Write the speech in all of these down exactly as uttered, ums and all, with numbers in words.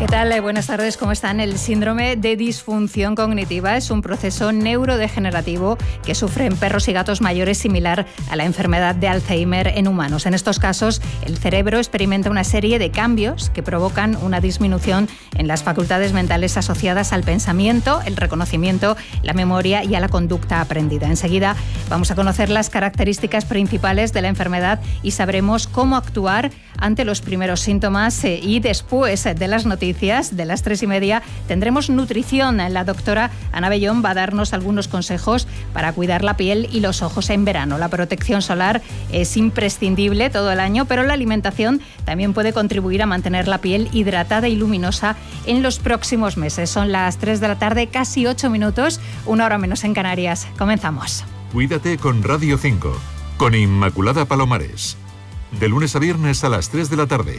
¿Qué tal? Buenas tardes, ¿cómo están? El síndrome de disfunción cognitiva es un proceso neurodegenerativo que sufren perros y gatos mayores similar a la enfermedad de Alzheimer en humanos. En estos casos, el cerebro experimenta una serie de cambios que provocan una disminución en las facultades mentales asociadas al pensamiento, el reconocimiento, la memoria y a la conducta aprendida. Enseguida vamos a conocer las características principales de la enfermedad y sabremos cómo actuar ante los primeros síntomas eh, y después de las noticias de las tres y media tendremos nutrición. La doctora Ana Bellón va a darnos algunos consejos para cuidar la piel y los ojos en verano. La protección solar es imprescindible todo el año, pero la alimentación también puede contribuir a mantener la piel hidratada y luminosa en los próximos meses. Son las tres de la tarde, casi ocho minutos, una hora menos en Canarias. Comenzamos. Cuídate con Radio cinco, con Inmaculada Palomares. De lunes a viernes a las tres de la tarde.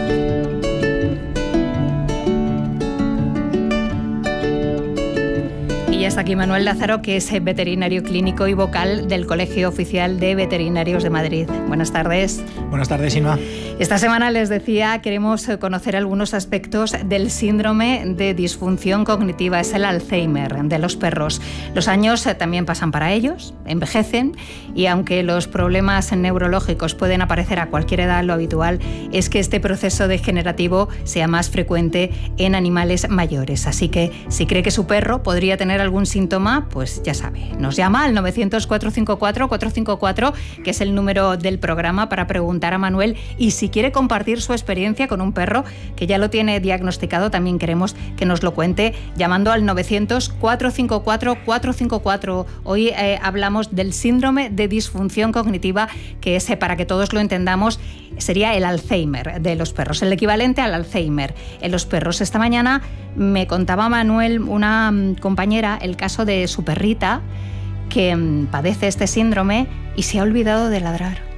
Y hasta aquí Manuel Lázaro, que es veterinario clínico y vocal del Colegio Oficial de Veterinarios de Madrid. Buenas tardes. Buenas tardes, Inma. Esta semana les decía, queremos conocer algunos aspectos del síndrome de disfunción cognitiva, es el Alzheimer de los perros. Los años también pasan para ellos, envejecen, y aunque los problemas neurológicos pueden aparecer a cualquier edad, lo habitual es que este proceso degenerativo sea más frecuente en animales mayores. Así que si cree que su perro podría tener algún algún síntoma, pues ya sabe, nos llama al novecientos, cuatrocientos cincuenta y cuatro, cuatrocientos cincuenta y cuatro, que es el número del programa, para preguntar a Manuel, y si quiere compartir su experiencia con un perro que ya lo tiene diagnosticado, también queremos que nos lo cuente llamando al novecientos, cuatrocientos cincuenta y cuatro, cuatrocientos cincuenta y cuatro. Hoy eh, hablamos del síndrome de disfunción cognitiva, que es, para que todos lo entendamos, sería el Alzheimer de los perros, el equivalente al Alzheimer en los perros. Esta mañana me contaba Manuel, una compañera, el caso de su perrita que padece este síndrome y se ha olvidado de ladrar.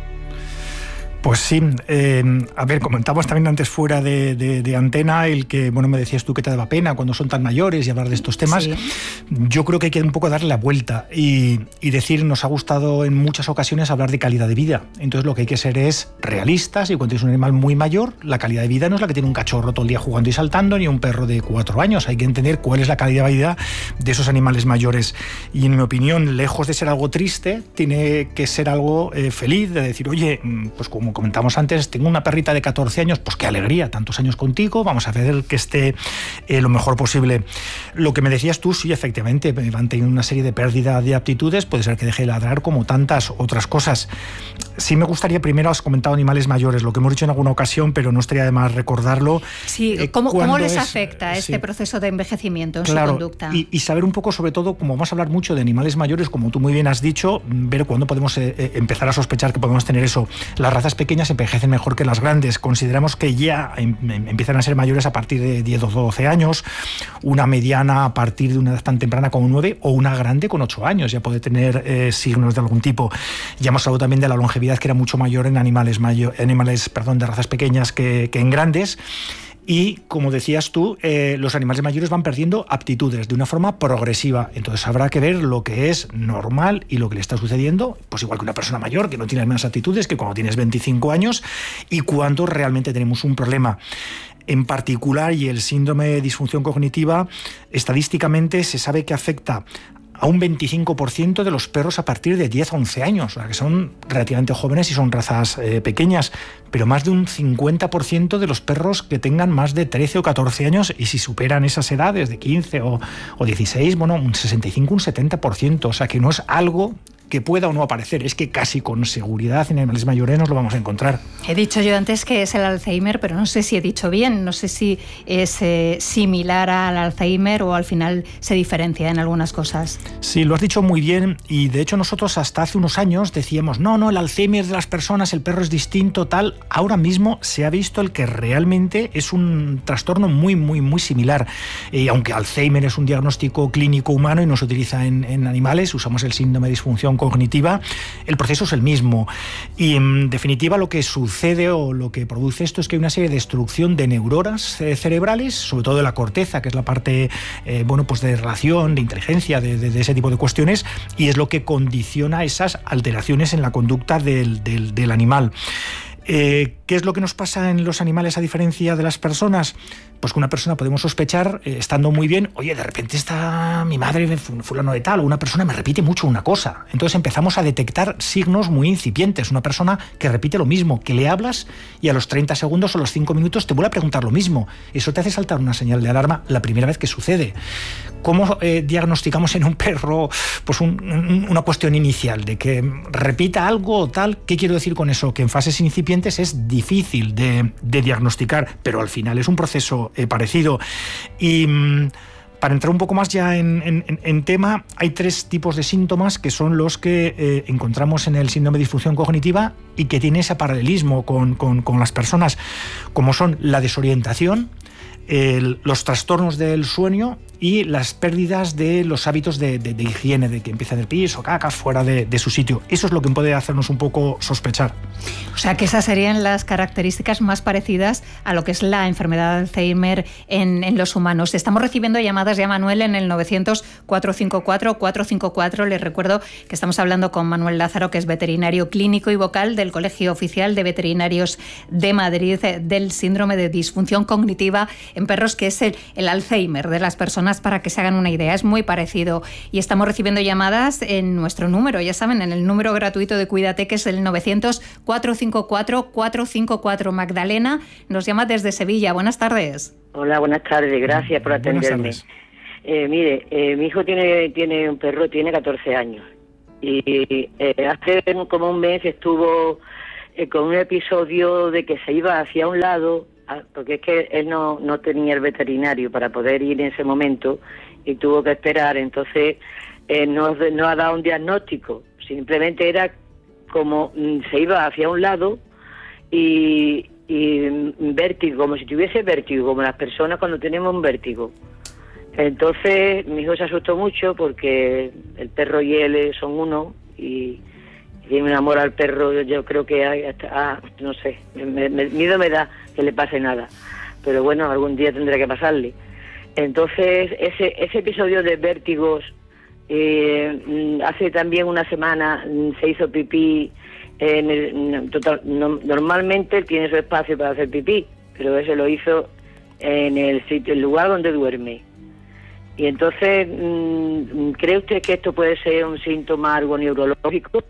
Pues sí, eh, a ver, comentamos también antes fuera de, de, de antena el que, bueno, me decías tú que te daba pena cuando son tan mayores y hablar de estos temas. Sí. Yo creo que hay que un poco darle la vuelta y, y decir, nos ha gustado en muchas ocasiones hablar de calidad de vida. Entonces lo que hay que ser es realistas, y cuando tienes un animal muy mayor, la calidad de vida no es la que tiene un cachorro todo el día jugando y saltando, ni un perro de cuatro años. Hay que entender cuál es la calidad de vida de esos animales mayores. Y en mi opinión, lejos de ser algo triste, tiene que ser algo eh, feliz, de decir, oye, pues como comentamos antes, tengo una perrita de catorce años, pues qué alegría, tantos años contigo, vamos a hacer que esté eh, lo mejor posible. Lo que me decías tú, sí, efectivamente, van teniendo una serie de pérdida de aptitudes, puede ser que deje de ladrar como tantas otras cosas. Sí me gustaría, primero has comentado animales mayores, lo que hemos dicho en alguna ocasión, pero no estaría de más recordarlo. Sí, eh, ¿cómo, ¿cómo les es, afecta este sí. proceso de envejecimiento en claro, su conducta? Y, y saber un poco, sobre todo, como vamos a hablar mucho de animales mayores, como tú muy bien has dicho, ver cuándo podemos eh, empezar a sospechar que podemos tener eso. Las razas pequeñas envejecen mejor que las grandes. Consideramos que ya em, empiezan a ser mayores a partir de diez o doce años, una mediana a partir de una edad tan temprana como nueve, o una grande con ocho años, ya puede tener eh, signos de algún tipo. Ya hemos hablado también de la longevidad, que era mucho mayor en animales, mayor, animales perdón, de razas pequeñas que, que en grandes. Y, como decías tú, eh, los animales mayores van perdiendo aptitudes de una forma progresiva. Entonces habrá que ver lo que es normal y lo que le está sucediendo, pues igual que una persona mayor que no tiene las mismas aptitudes que cuando tienes veinticinco años, y cuando realmente tenemos un problema. En particular, y el síndrome de disfunción cognitiva, estadísticamente se sabe que afecta a un veinticinco por ciento de los perros a partir de diez a once años, o sea, que son relativamente jóvenes y son razas eh, pequeñas, pero más de un cincuenta por ciento de los perros que tengan más de trece o catorce años, y si superan esas edades de quince o, o dieciséis, bueno, un sesenta y cinco, un setenta por ciento, o sea, que no es algo que pueda o no aparecer, es que casi con seguridad en animales mayores nos lo vamos a encontrar. He dicho yo antes que es el Alzheimer, pero no sé si he dicho bien, no sé si es eh, similar al Alzheimer o al final se diferencia en algunas cosas. Sí, lo has dicho muy bien, y de hecho nosotros hasta hace unos años decíamos, no, no, el Alzheimer de las personas, el perro es distinto, tal. Ahora mismo se ha visto el que realmente es un trastorno muy, muy, muy similar. Eh, aunque Alzheimer es un diagnóstico clínico humano y no se utiliza en, en animales, usamos el síndrome de disfunción cognitiva, el proceso es el mismo. Y en definitiva lo que sucede o lo que produce esto es que hay una serie de destrucción de neuronas eh, cerebrales, sobre todo de la corteza, que es la parte eh, bueno, pues de relación, de inteligencia, de, de, de ese tipo de cuestiones, y es lo que condiciona esas alteraciones en la conducta del, del, del animal. Eh, ¿Qué es lo que nos pasa en los animales a diferencia de las personas? Pues que una persona podemos sospechar, eh, estando muy bien, oye, de repente está mi madre, fulano de tal, o una persona me repite mucho una cosa. Entonces empezamos a detectar signos muy incipientes. Una persona que repite lo mismo, que le hablas y a los treinta segundos o los cinco minutos te vuelve a preguntar lo mismo. Eso te hace saltar una señal de alarma la primera vez que sucede. ¿Cómo eh, diagnosticamos en un perro pues un, un, una cuestión inicial de que repita algo o tal? ¿Qué quiero decir con eso? Que en fases incipientes es difícil de, de diagnosticar, pero al final es un proceso eh, parecido. Y mmm, para entrar un poco más ya en, en, en tema, hay tres tipos de síntomas que son los que eh, encontramos en el síndrome de disfunción cognitiva y que tiene ese paralelismo con, con, con las personas, como son la desorientación, el, los trastornos del sueño y las pérdidas de los hábitos de, de, de higiene, de que empieza el pis o cacas fuera de, de su sitio. Eso es lo que puede hacernos un poco sospechar. O sea, que esas serían las características más parecidas a lo que es la enfermedad de Alzheimer en, en los humanos. Estamos recibiendo llamadas ya, Manuel, en el novecientos, cuatrocientos cincuenta y cuatro, cuatrocientos cincuenta y cuatro. Les recuerdo que estamos hablando con Manuel Lázaro, que es veterinario clínico y vocal del Colegio Oficial de Veterinarios de Madrid, del síndrome de disfunción cognitiva en perros, que es el, el Alzheimer de las personas, para que se hagan una idea. Es muy parecido. Y estamos recibiendo llamadas en nuestro número, ya saben, en el número gratuito de Cuídate, que es el novecientos, cuatrocientos cincuenta y cuatro, cuatrocientos cincuenta y cuatro. Magdalena nos llama desde Sevilla. Buenas tardes. Hola, buenas tardes. Gracias por atenderme. Eh, mire, eh, mi hijo tiene, tiene un perro, tiene catorce años. Y eh, hace como un mes estuvo eh, con un episodio de que se iba hacia un lado, porque es que él no, no tenía el veterinario para poder ir en ese momento y tuvo que esperar. Entonces eh, no, no ha dado un diagnóstico, simplemente era como mm, se iba hacia un lado y, y vértigo, como si tuviese vértigo, como las personas cuando tenemos un vértigo. Entonces mi hijo se asustó mucho porque el perro y él son uno y tiene un amor al perro. Yo creo que hay hasta, ah, no sé, me, me, miedo me da que le pase nada, pero bueno, algún día tendrá que pasarle. Entonces ese ese episodio de vértigos, eh, hace también una semana se hizo pipí en el, total, no, normalmente él tiene su espacio para hacer pipí, pero ese lo hizo en el sitio, el lugar donde duerme. Y entonces, ¿cree usted que esto puede ser un síntoma algo neurológico?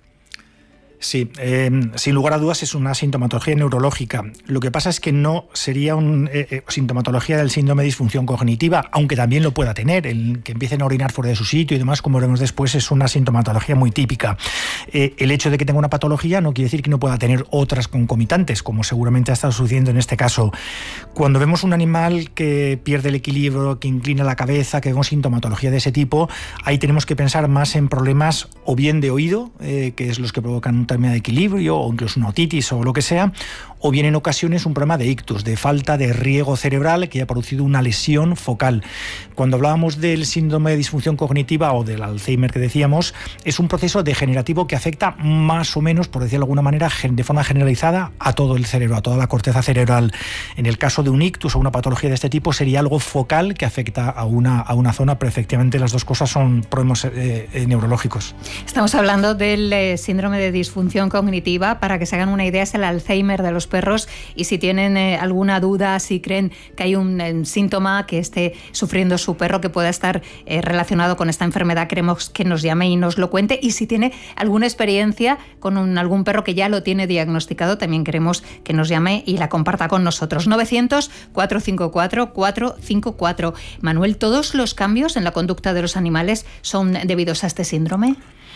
Sí, eh, sin lugar a dudas es una sintomatología neurológica. Lo que pasa es que no sería una eh, sintomatología del síndrome de disfunción cognitiva, aunque también lo pueda tener. El que empiecen a orinar fuera de su sitio y demás, como veremos después, es una sintomatología muy típica. Eh, el hecho de que tenga una patología no quiere decir que no pueda tener otras concomitantes, como seguramente ha estado sucediendo en este caso. Cuando vemos un animal que pierde el equilibrio, que inclina la cabeza, que vemos sintomatología de ese tipo, ahí tenemos que pensar más en problemas o bien de oído, eh, que es los que provocan un de equilibrio o incluso una otitis o lo que sea, o bien en ocasiones un problema de ictus, de falta de riego cerebral que haya producido una lesión focal. Cuando hablábamos del síndrome de disfunción cognitiva o del Alzheimer que decíamos, es un proceso degenerativo que afecta más o menos, por decirlo de alguna manera, de forma generalizada a todo el cerebro, a toda la corteza cerebral. En el caso de un ictus o una patología de este tipo sería algo focal que afecta a una, a una zona, pero efectivamente las dos cosas son problemas eh, eh, neurológicos. Estamos hablando del eh, síndrome de disfunción cognitiva. Para que se hagan una idea, es el Alzheimer de los perros, y si tienen eh, alguna duda, si creen que hay un eh, síntoma que esté sufriendo su perro que pueda estar eh, relacionado con esta enfermedad, queremos que nos llame y nos lo cuente. Y si tiene alguna experiencia con un, algún perro que ya lo tiene diagnosticado, también queremos que nos llame y la comparta con nosotros. novecientos, cuatrocientos cincuenta y cuatro, cuatrocientos cincuenta y cuatro. Manuel, ¿todos los cambios en la conducta de los animales son debidos a este síndrome?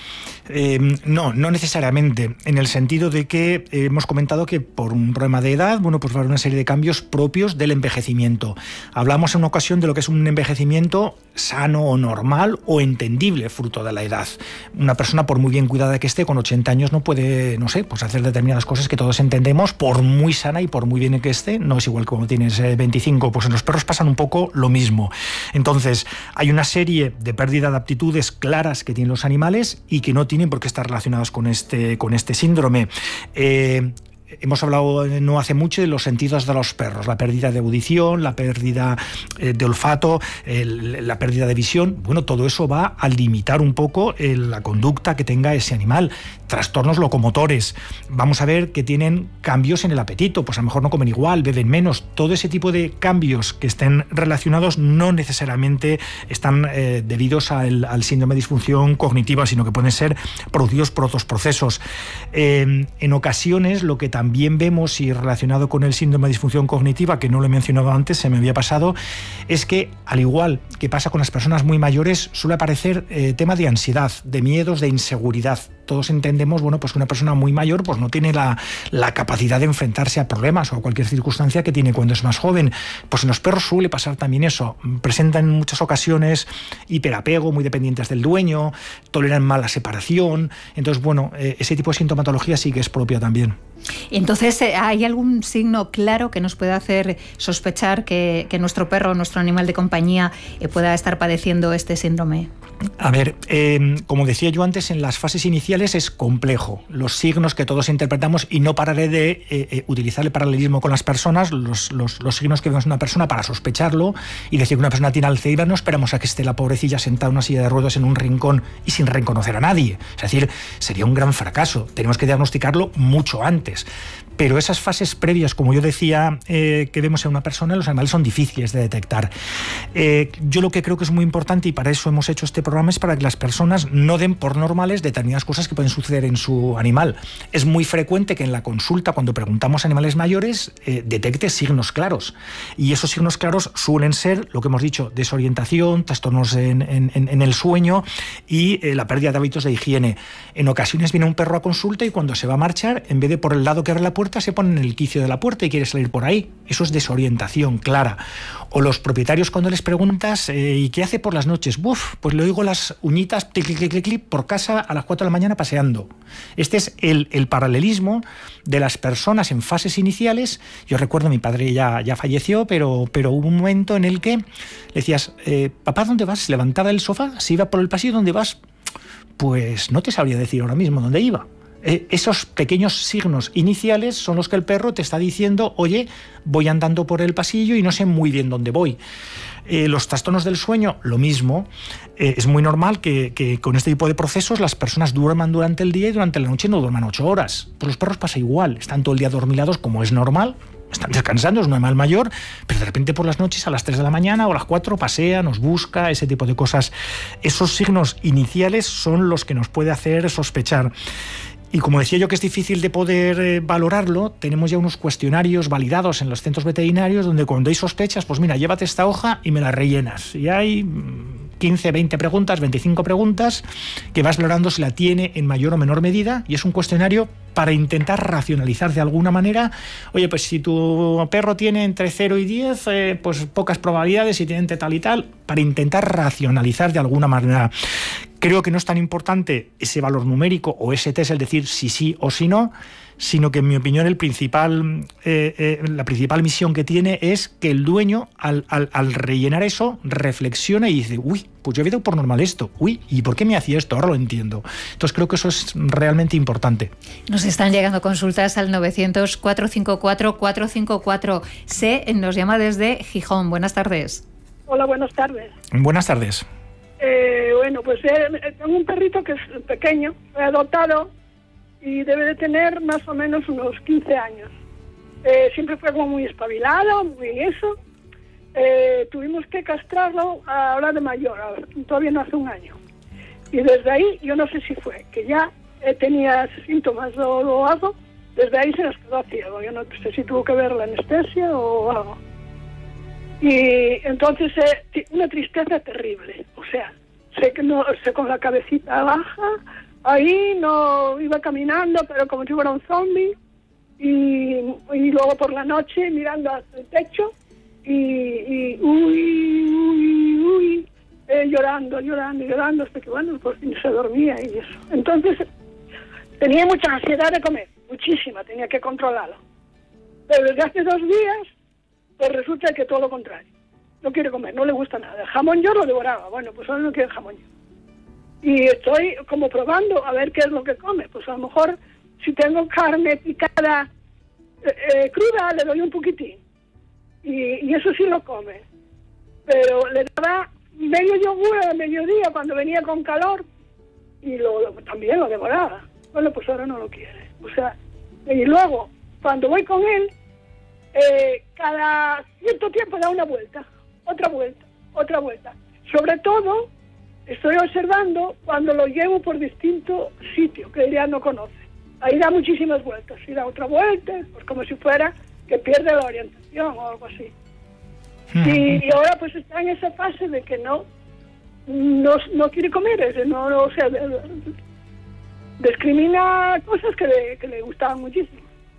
Eh, no, no necesariamente, en el sentido de que eh, hemos comentado que por un problema de edad, bueno, pues va a haber una serie de cambios propios del envejecimiento. Hablamos en una ocasión de lo que es un envejecimiento sano o normal o entendible, fruto de la edad. Una persona, por muy bien cuidada que esté, con ochenta años no puede, no sé, pues hacer determinadas cosas que todos entendemos, por muy sana y por muy bien que esté. No es igual como tienes eh, veinticinco, pues en los perros pasan un poco lo mismo. Entonces, hay una serie de pérdida de aptitudes claras que tienen los animales y que no tienen por qué estar relacionados con este, con este síndrome. Eh, hemos hablado no hace mucho de los sentidos de los perros, la pérdida de audición, la pérdida eh, de olfato, el, la pérdida de visión. Bueno, todo eso va a limitar un poco eh, la conducta que tenga ese animal. Trastornos locomotores. Vamos a ver que tienen cambios en el apetito, pues a lo mejor no comen igual, beben menos. Todo ese tipo de cambios que estén relacionados no necesariamente están eh, debidos al, al síndrome de disfunción cognitiva, sino que pueden ser producidos por otros procesos. Eh, en ocasiones, lo que también vemos, y relacionado con el síndrome de disfunción cognitiva, que no lo he mencionado antes, se me había pasado, es que, al igual que pasa con las personas muy mayores, suele aparecer eh, tema de ansiedad, de miedos, de inseguridad. Todos entendemos, bueno, pues que una persona muy mayor pues no tiene la, la capacidad de enfrentarse a problemas o a cualquier circunstancia que tiene cuando es más joven. Pues en los perros suele pasar también eso. Presentan en muchas ocasiones hiperapego, muy dependientes del dueño, toleran mal la separación. Entonces, bueno, eh, ese tipo de sintomatología sí que es propia también. Entonces, ¿hay algún signo claro que nos pueda hacer sospechar que, que nuestro perro, nuestro animal de compañía, eh, pueda estar padeciendo este síndrome? A ver, eh, como decía yo antes, en las fases iniciales es complejo. Los signos que todos interpretamos, y no pararé de eh, eh, utilizar el paralelismo con las personas, los, los, los signos que vemos en una persona para sospecharlo y decir que una persona tiene Alzheimer, no esperamos a que esté la pobrecilla sentada en una silla de ruedas en un rincón y sin reconocer a nadie. Es decir, sería un gran fracaso. Tenemos que diagnosticarlo mucho antes. Pero esas fases previas, como yo decía, eh, que vemos en una persona, en los animales son difíciles de detectar. Eh, yo lo que creo que es muy importante, y para eso hemos hecho este programa, es para que las personas no den por normales determinadas cosas que pueden suceder en su animal. Es muy frecuente que en la consulta, cuando preguntamos a animales mayores, eh, detecte signos claros. Y esos signos claros suelen ser, lo que hemos dicho, desorientación, trastornos en, en, en el sueño y eh, la pérdida de hábitos de higiene. En ocasiones viene un perro a consulta y cuando se va a marchar, en vez de por el lado que abre la puerta, se pone en el quicio de la puerta y quiere salir por ahí. Eso es desorientación clara. O los propietarios, cuando les preguntas eh, ¿y qué hace por las noches? Buf, pues le oigo las uñitas clic, clic, clic, clic, por casa a las cuatro de la mañana paseando. Este es el, el paralelismo de las personas en fases iniciales. Yo recuerdo, mi padre ya, ya falleció, pero, pero hubo un momento en el que le decías, eh, papá, ¿dónde vas? Se levantaba del sofá, se iba por el pasillo, ¿dónde vas? Pues no te sabría decir ahora mismo dónde iba. Esos pequeños signos iniciales son los que el perro te está diciendo, oye, voy andando por el pasillo y no sé muy bien dónde voy. Eh, los trastornos del sueño, lo mismo. Eh, es muy normal que, que con este tipo de procesos las personas duerman durante el día y durante la noche no duerman ocho horas. Pues los perros pasa igual, están todo el día adormilados, como es normal, están descansando, es un animal mayor, pero de repente por las noches a las tres de la mañana o a las cuatro pasea, nos busca, ese tipo de cosas. Esos signos iniciales son los que nos puede hacer sospechar. Y como decía yo que es difícil de poder eh, valorarlo, tenemos ya unos cuestionarios validados en los centros veterinarios donde cuando hay sospechas, pues mira, llévate esta hoja y me la rellenas. Y hay quince, veinte preguntas, veinticinco preguntas que vas valorando si la tiene en mayor o menor medida, y es un cuestionario para intentar racionalizar de alguna manera. Oye, pues si tu perro tiene entre cero y diez, eh, pues pocas probabilidades, si tiene entre tal y tal, para intentar racionalizar de alguna manera. Creo que no es tan importante ese valor numérico o ese test, el decir si sí o si no, sino que en mi opinión el principal, eh, eh, la principal misión que tiene es que el dueño al, al, al rellenar eso reflexiona y dice, uy, pues yo había dado por normal esto, uy, ¿y por qué me hacía esto? Ahora lo entiendo. Entonces creo que eso es realmente importante. Nos están llegando consultas al novecientos, cuatrocientos cincuenta y cuatro, cuatrocientos cincuenta y cuatro. Se nos llama desde Gijón. Buenas tardes. Hola, buenas tardes. Buenas tardes. Eh, bueno, pues eh, tengo un perrito que es pequeño, he adoptado y debe de tener más o menos unos quince años. Eh, siempre fue como muy espabilado, muy eso. Eh, tuvimos que castrarlo ahora de mayor, todavía no hace un año. Y desde ahí, yo no sé si fue, que ya eh, tenía síntomas o, o algo, desde ahí se nos quedó ciego. Yo no sé si tuvo que ver la anestesia o algo. Y entonces eh, una tristeza terrible, o sea, sé que no, sé con la cabecita baja, ahí no iba caminando, pero como si fuera un zombie, y, y luego por la noche mirando hacia el techo y, y uy, uy, uy, eh, llorando, llorando, llorando, hasta que bueno, por fin se dormía y eso. Entonces tenía mucha ansiedad de comer, muchísima, tenía que controlarlo. Pero desde hace dos días pues resulta que todo lo contrario. No quiere comer, no le gusta nada. El jamón yo lo devoraba, bueno, pues ahora no quiere jamón yo. Y estoy como probando a ver qué es lo que come. Pues a lo mejor si tengo carne picada eh, cruda le doy un poquitín. Y, y eso sí lo come. Pero le daba medio yogur a mediodía cuando venía con calor y lo, lo, también lo devoraba. Bueno, pues ahora no lo quiere. O sea, y luego, cuando voy con él, eh, cada cierto tiempo da una vuelta, otra vuelta, otra vuelta. Sobre todo, estoy observando cuando lo llevo por distintos sitios que él ya no conoce. Ahí da muchísimas vueltas, y da otra vuelta, pues como si fuera que pierde la orientación o algo así. Y, y ahora pues está en esa fase de que no no, no quiere comer, ese, no, no, o sea, discrimina cosas que le, que le gustaban muchísimo.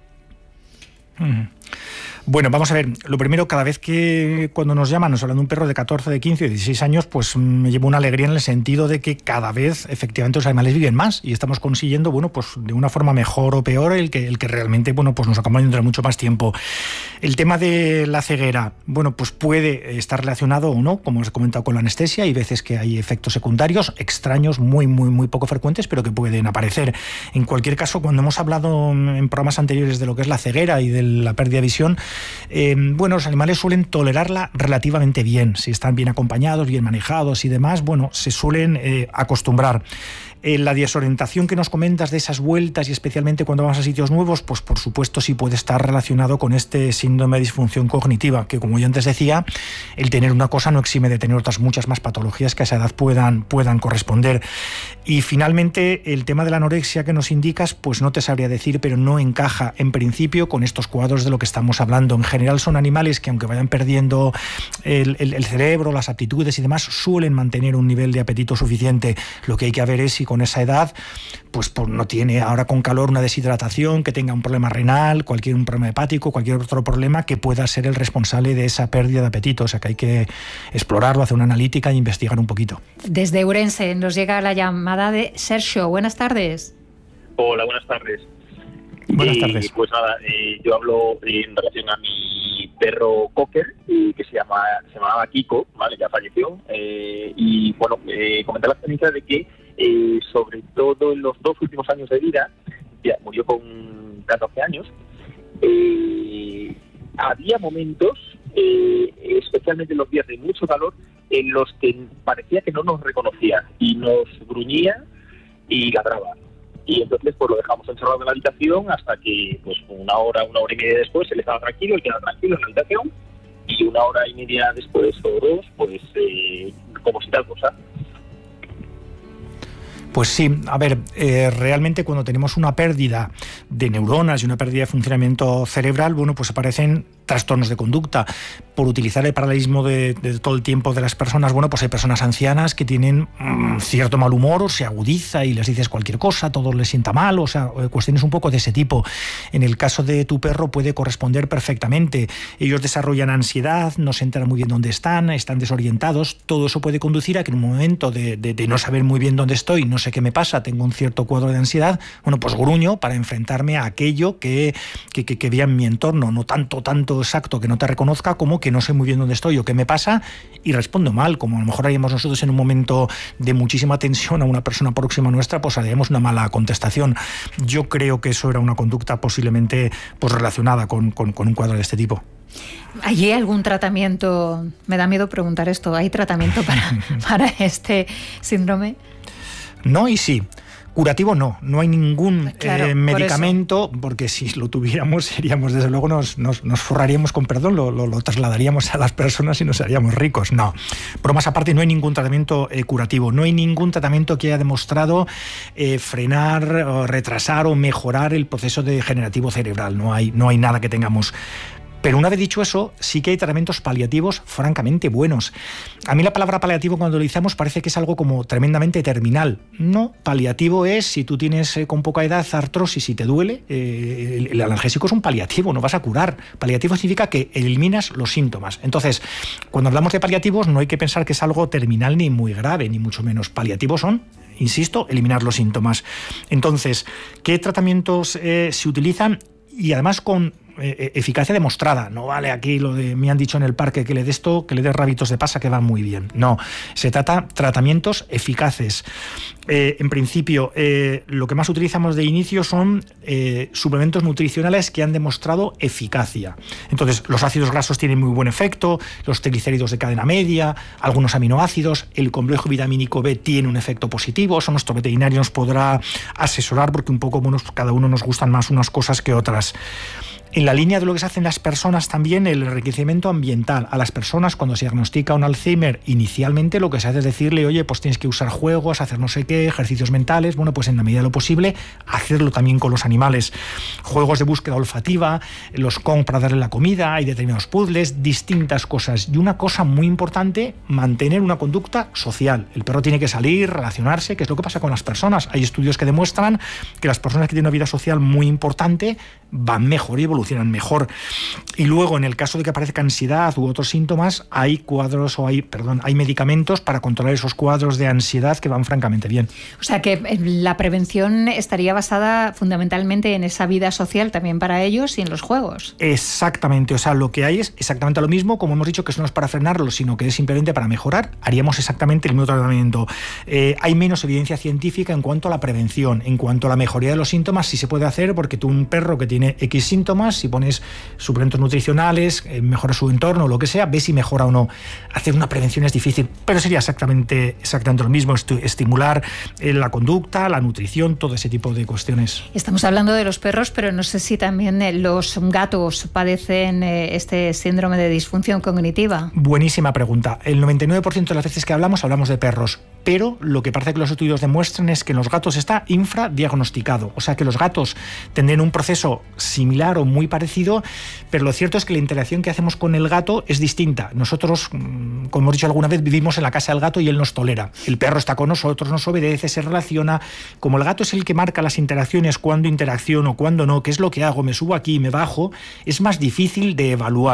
Mm. Bueno, vamos a ver, lo primero, cada vez que cuando nos llaman nos hablan de un perro de catorce, de quince, de dieciséis años, pues me llevo una alegría en el sentido de que cada vez efectivamente los animales viven más y estamos consiguiendo, bueno, pues de una forma mejor o peor el que, el que realmente, bueno, pues nos acompañe durante mucho más tiempo. El tema de la ceguera, bueno, pues puede estar relacionado o no, como os he comentado, con la anestesia. Hay veces que hay efectos secundarios extraños, muy, muy, muy poco frecuentes, pero que pueden aparecer. En cualquier caso, cuando hemos hablado en programas anteriores de lo que es la ceguera y de la pérdida de visión, Eh, bueno, los animales suelen tolerarla relativamente bien. Si están bien acompañados, bien manejados y demás, bueno, se suelen eh, acostumbrar. Eh, la desorientación que nos comentas de esas vueltas y especialmente cuando vamos a sitios nuevos, pues por supuesto sí puede estar relacionado con este síndrome de disfunción cognitiva, que como yo antes decía, el tener una cosa no exime de tener otras muchas más patologías que a esa edad puedan, puedan corresponder. Y finalmente el tema de la anorexia que nos indicas, pues no te sabría decir, pero no encaja en principio con estos cuadros de lo que estamos hablando. En general son animales que aunque vayan perdiendo el, el, el cerebro, las aptitudes y demás, suelen mantener un nivel de apetito suficiente. Lo que hay que ver es si con esa edad pues, pues no tiene ahora con calor una deshidratación, que tenga un problema renal, cualquier un problema hepático, cualquier otro problema que pueda ser el responsable de esa pérdida de apetito. O sea que hay que explorarlo, hacer una analítica e investigar un poquito. Desde Ourense nos llega la llamada de Sergio. Buenas tardes. Hola, buenas tardes. Buenas eh, tardes. Pues nada, eh, yo hablo en relación a mi perro Cocker, eh, que se llama se llamaba Kiko, ¿vale? Ya falleció. Eh, y bueno, eh, comenté la experiencia de que eh, sobre todo en los dos últimos años de vida, ya murió con catorce años, eh, había momentos, eh, especialmente en los días de mucho calor, en los que parecía que no nos reconocía y nos gruñía y ladraba. Y entonces pues lo dejamos encerrado en la habitación hasta que pues una hora, una hora y media después él estaba tranquilo, él quedaba tranquilo en la habitación, y una hora y media después o dos, pues eh, como si tal cosa. Pues sí, a ver, eh, realmente cuando tenemos una pérdida de neuronas y una pérdida de funcionamiento cerebral, bueno, pues aparecen trastornos de conducta. Por utilizar el paralelismo de, de todo el tiempo de las personas, bueno, pues hay personas ancianas que tienen mmm, cierto mal humor, o se agudiza y les dices cualquier cosa, todo les sienta mal, o sea, cuestiones un poco de ese tipo. En el caso de tu perro puede corresponder perfectamente. Ellos desarrollan ansiedad, no se enteran muy bien dónde están, están desorientados. Todo eso puede conducir a que en un momento de, de, de no saber muy bien dónde estoy, no sé qué me pasa, tengo un cierto cuadro de ansiedad, bueno, pues gruño para enfrentarme a aquello que, que, que, que vea en mi entorno, no tanto, tanto exacto que no te reconozca como que no sé muy bien dónde estoy o qué me pasa, y respondo mal, como a lo mejor haríamos nosotros en un momento de muchísima tensión a una persona próxima nuestra, pues haríamos una mala contestación. Yo creo que eso era una conducta posiblemente pues relacionada con, con, con un cuadro de este tipo. ¿Hay algún tratamiento? Me da miedo preguntar esto. ¿Hay tratamiento para, para este síndrome? No y sí. Curativo no, no hay ningún claro, eh, medicamento, por porque si lo tuviéramos seríamos, desde luego nos, nos, nos forraríamos con perdón, lo, lo, lo trasladaríamos a las personas y nos haríamos ricos. No, bromas aparte, no hay ningún tratamiento eh, curativo, no hay ningún tratamiento que haya demostrado eh, frenar, o retrasar o mejorar el proceso degenerativo cerebral, no hay, no hay nada que tengamos. Pero una vez dicho eso, sí que hay tratamientos paliativos francamente buenos. A mí la palabra paliativo cuando lo utilizamos parece que es algo como tremendamente terminal. No, paliativo es si tú tienes eh, con poca edad artrosis y te duele, eh, el, el analgésico es un paliativo, no vas a curar. Paliativo significa que eliminas los síntomas. Entonces, cuando hablamos de paliativos no hay que pensar que es algo terminal ni muy grave, ni mucho menos. Paliativos son, insisto, eliminar los síntomas. Entonces, ¿qué tratamientos eh, se utilizan? Y además con eh, eficacia demostrada. No vale aquí lo de me han dicho en el parque que le dé esto, que le dé rabitos de pasa que va muy bien. No, se trata de tratamientos eficaces. Eh, en principio, eh, lo que más utilizamos de inicio son eh, suplementos nutricionales que han demostrado eficacia. Entonces, los ácidos grasos tienen muy buen efecto, los triglicéridos de cadena media, algunos aminoácidos, el complejo vitamínico B tiene un efecto positivo. Eso nuestro veterinario nos podrá asesorar porque un poco bueno, cada uno nos gustan más unas cosas que otras. En la línea de lo que se hace en las personas también el enriquecimiento ambiental. A las personas cuando se diagnostica un Alzheimer, inicialmente lo que se hace es decirle, oye, pues tienes que usar juegos, hacer no sé qué, ejercicios mentales. Bueno, pues en la medida de lo posible, hacerlo también con los animales. Juegos de búsqueda olfativa, los Kong para darle la comida, hay determinados puzzles, distintas cosas. Y una cosa muy importante, mantener una conducta social. El perro tiene que salir, relacionarse, que es lo que pasa con las personas. Hay estudios que demuestran que las personas que tienen una vida social muy importante van mejor y evolucionan mejor. Y luego, en el caso de que aparezca ansiedad u otros síntomas, hay cuadros o hay, perdón, hay medicamentos para controlar esos cuadros de ansiedad que van francamente bien. O sea que la prevención estaría basada fundamentalmente en esa vida social también para ellos y en los juegos. Exactamente, o sea, lo que hay es exactamente lo mismo, como hemos dicho, que eso no es para frenarlo, sino que es simplemente para mejorar, haríamos exactamente el mismo tratamiento. Eh, hay menos evidencia científica en cuanto a la prevención, en cuanto a la mejoría de los síntomas, sí se puede hacer porque tú un perro que tiene X síntomas, si pones suplementos nutricionales, eh, mejora su entorno, lo que sea, ves si mejora o no. Hacer una prevención es difícil, pero sería exactamente, exactamente lo mismo, est- estimular eh, la conducta, la nutrición, todo ese tipo de cuestiones. Estamos hablando de los perros, pero no sé si también eh, los gatos padecen eh, este síndrome de disfunción cognitiva. Buenísima pregunta. El noventa y nueve por ciento de las veces que hablamos, hablamos de perros, pero lo que parece que los estudios demuestran es que en los gatos está infradiagnosticado, o sea que los gatos tendrán un proceso similar o muy parecido, pero lo cierto es que la interacción que hacemos con el gato es distinta. Nosotros, como hemos dicho alguna vez, vivimos en la casa del gato y él nos tolera. El perro está con nosotros, nos obedece, se relaciona. Como el gato es el que marca las interacciones, cuándo interacciono, cuándo no, qué es lo que hago, me subo aquí, me bajo, es más difícil de evaluar.